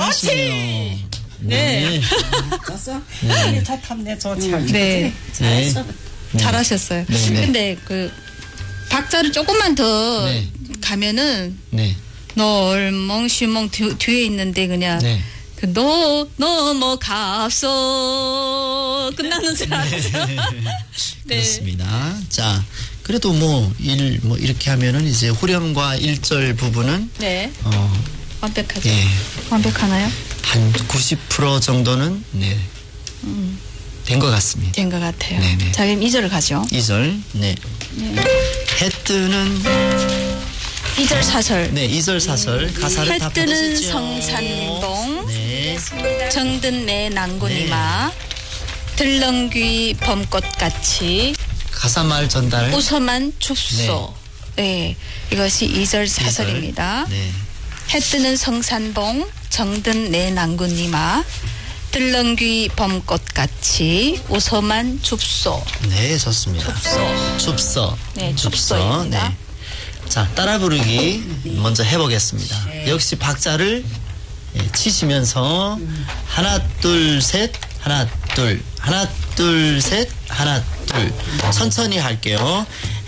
잘하시네요. 네. 떴어? 네. 잘 탔네. 잘. 네. 잘했어. 잘하셨어요. 네, 네. 근데 그 박자를 조금만 더 네. 가면은 네. 널멍쉬멍 뒤에 있는데 그냥 네. 그 넘어갔어 끝나는 줄 알았죠. 네. 그렇습니다. 자, 그래도 뭐 이렇게 하면은 이제 후렴과 1절 부분은 네. 완벽하죠. 예, 완벽하나요? 한 90% 정도는 네. 된 것 같습니다. 된 것 같아요. 네네. 자, 그럼 2절 가죠. 2절. 네. 해 뜨는 2절 4절. 네, 2절 4절 가사를 해 다 뜨는 보시죠. 성산동 네. 정든 내 난고니마 들렁귀 봄꽃같이 가사 말 전달. 웃어만 줍소. 네. 이것이 2절 4절입니다. 네. 해 뜨는 성산봉 정든 내 난군니마 들렁귀 봄꽃같이 웃어만 줍소. 네, 좋습니다. 줍서. 네, 줍서입니다. 네. 자, 따라 부르기 먼저 해보겠습니다. 역시 박자를 치시면서 하나 둘 셋 하나 둘 하나 둘 셋 하나 둘 천천히 할게요.